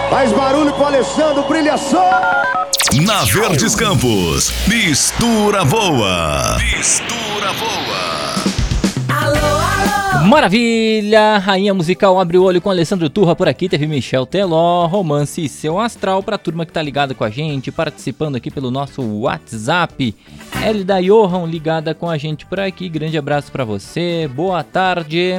Faz barulho com o Alessandro, brilhação! Na Verdes Campos, mistura boa. Mistura boa. Alô, alô. Maravilha! Rainha musical abre o olho com Alessandro Turra por aqui. Teve Michel Teló, Romance e Seu Astral. Pra turma que tá ligada com a gente, participando aqui pelo nosso WhatsApp. Elida Johan ligada com a gente por aqui. Grande abraço pra você. Boa tarde.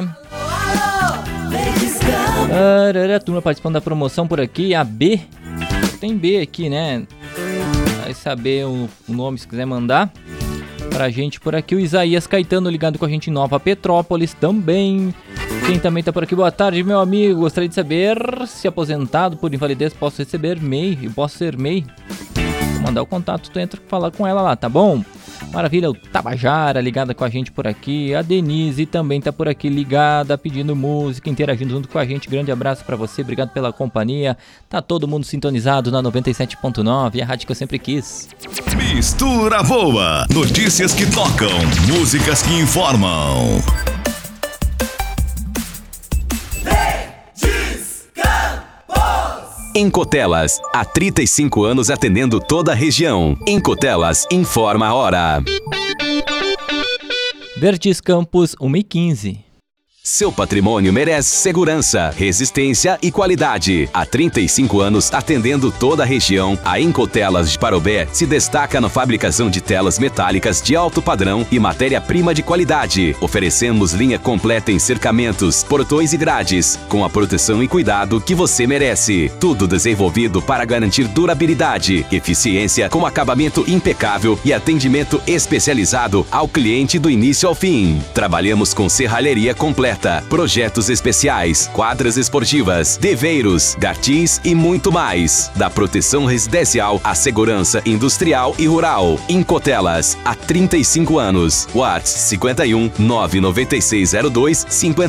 A turma participando da promoção por aqui. A B. Tem B aqui, né? Vai saber o nome se quiser mandar pra gente por aqui. O Isaías Caetano ligado com a gente em Nova Petrópolis também. Quem também tá por aqui, boa tarde, meu amigo. Gostaria de saber se aposentado por invalidez posso receber MEI e posso ser MEI. Vou mandar o contato, tu entra e falar com ela lá, tá bom? Maravilha, o Tabajara ligada com a gente por aqui. A Denise também tá por aqui ligada, pedindo música, interagindo junto com a gente. Grande abraço pra você, obrigado pela companhia. Tá todo mundo sintonizado na 97.9, a rádio que eu sempre quis. Mistura boa. Notícias que tocam, músicas que informam. Em Cotelas, há 35 anos atendendo toda a região. Em Cotelas, informa a hora. Verdes Campos, 1h15. Seu patrimônio merece segurança, resistência e qualidade. Há 35 anos atendendo toda a região, a Incotelas de Parobé se destaca na fabricação de telas metálicas de alto padrão e matéria-prima de qualidade. Oferecemos linha completa em cercamentos, portões e grades, com a proteção e cuidado que você merece. Tudo desenvolvido para garantir durabilidade, eficiência com acabamento impecável e atendimento especializado ao cliente do início ao fim. Trabalhamos com serralheria completa, projetos especiais, quadras esportivas, deveiros, gartis e muito mais. Da proteção residencial à segurança industrial e rural. Incotelas, há 35 anos. WhatsApp 51 99602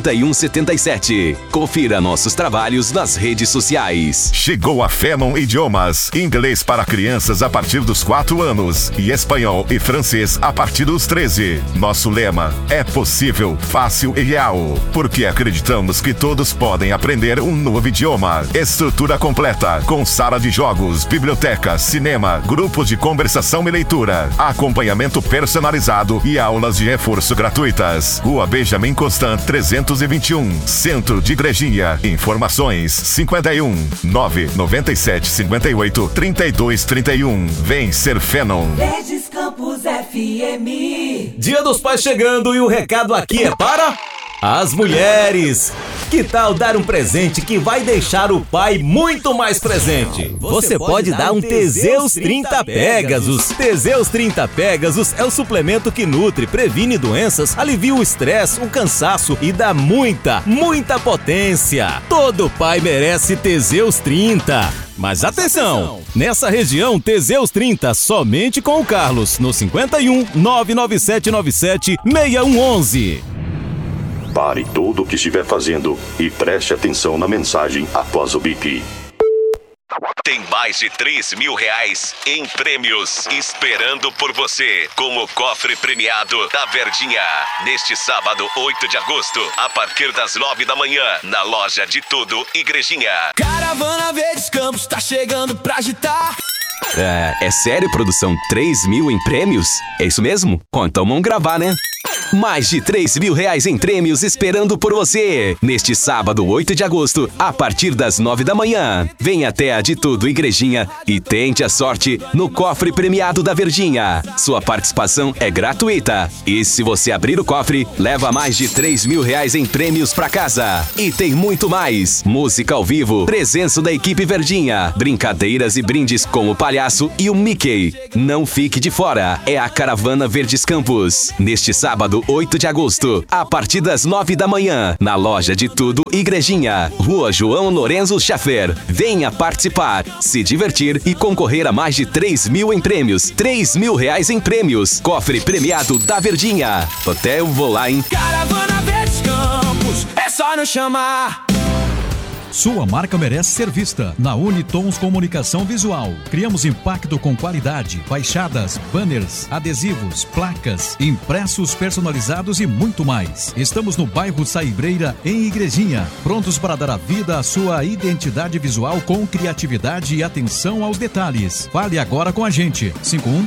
5177. Confira nossos trabalhos nas redes sociais. Chegou a Phenom Idiomas. Inglês para crianças a partir dos 4 anos. E espanhol e francês a partir dos 13. Nosso lema é possível, fácil e real. Porque acreditamos que todos podem aprender um novo idioma. Estrutura completa, com sala de jogos, biblioteca, cinema, grupos de conversação e leitura, acompanhamento personalizado e aulas de reforço gratuitas. Rua Benjamin Constant 321, Centro de Igrejinha. Informações 51 997 58 32 31. Vem ser Phenom. Verdes Campos FM. Dia dos Pais chegando e o recado aqui é para as mulheres. Que tal dar um presente que vai deixar o pai muito mais presente? Você pode dar um Teseus 30 Pegasus. Teseus 30 Pegasus é o suplemento que nutre, previne doenças, alivia o estresse, o cansaço e dá muita potência. Todo pai merece Teseus 30. Mas atenção! Nessa região, Teseus 30 somente com o Carlos, no 51 99797 6111. Pare tudo o que estiver fazendo e preste atenção na mensagem após o bip. Tem mais de 3 mil reais em prêmios esperando por você, com o cofre premiado da Verdinha. Neste sábado, 8 de agosto, a partir das 9 da manhã, na loja de tudo Igrejinha. Caravana Verdes Campos tá chegando pra agitar. É sério, produção? 3 mil em prêmios? É isso mesmo? Então vamos gravar, né? Mais de 3 mil reais em prêmios esperando por você. Neste sábado, 8 de agosto, a partir das 9 da manhã. Venha até a de tudo Igrejinha e tente a sorte no cofre premiado da Verdinha. Sua participação é gratuita. E se você abrir o cofre, leva mais de 3 mil reais em prêmios pra casa. E tem muito mais. Música ao vivo, presença da equipe Verdinha, brincadeiras e brindes com o palhaço e o Mickey. Não fique de fora. É a Caravana Verdes Campos. Neste sábado, 8 de agosto, a partir das 9 da manhã, na loja de tudo Igrejinha, Rua João Lorenzo Schaffer. Venha participar, se divertir e concorrer a mais de 3 mil em prêmios. 3 mil reais em prêmios. Cofre premiado da Verdinha. Até eu vou lá, hein? Caravana Verdes Campos, é só nos chamar. Sua marca merece ser vista na Unitons Comunicação Visual. Criamos impacto com qualidade, fachadas, banners, adesivos, placas, impressos personalizados e muito mais. Estamos no bairro Saibreira, em Igrejinha, prontos para dar a vida à sua identidade visual com criatividade e atenção aos detalhes. Fale agora com a gente.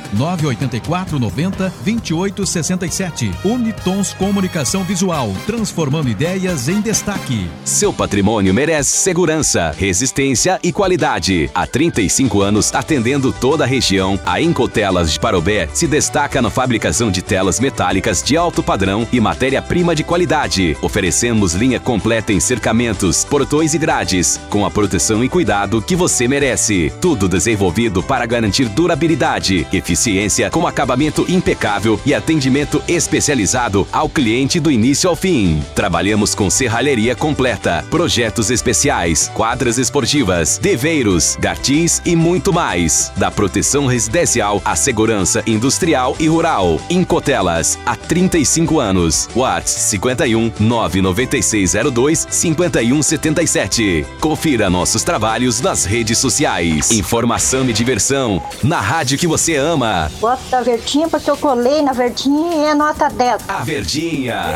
51-984-90-2867. Unitons Comunicação Visual, transformando ideias em destaque. Seu patrimônio merece segurança, resistência e qualidade. Há 35 anos atendendo toda a região, a Incotelas de Parobé se destaca na fabricação de telas metálicas de alto padrão e matéria-prima de qualidade. Oferecemos linha completa em cercamentos, portões e grades, com a proteção e cuidado que você merece. Tudo desenvolvido para garantir durabilidade, eficiência com acabamento impecável e atendimento especializado ao cliente do início ao fim. Trabalhamos com serralheria completa, projetos especiais, quadras esportivas, deveiros, gartis e muito mais. Da proteção residencial à segurança industrial e rural. Incotelas, há 35 anos. WhatsApp 51 99602 5177. Confira nossos trabalhos nas redes sociais. Informação e diversão na rádio que você ama. Gosto da Verdinha porque eu colei na Verdinha e é nota 10. A Verdinha.